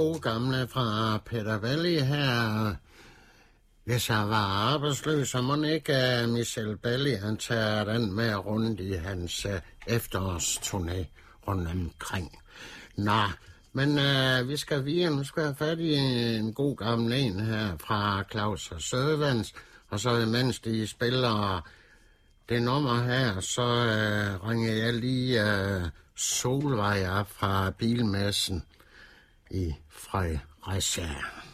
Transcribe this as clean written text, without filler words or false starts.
God gamle fra Peter Belli her. Hvis jeg var arbejdsløs, så må ikke Michel Belli, han tager den med rundt i hans efterårsturné rundt omkring. Nå, men vi skal videre. Nu skal jeg have fat i en god gammel en her fra Claus og Søvans. Og så mens de spiller det nummer her, så ringer jeg lige Solvej op fra bilmessen i Fredericia.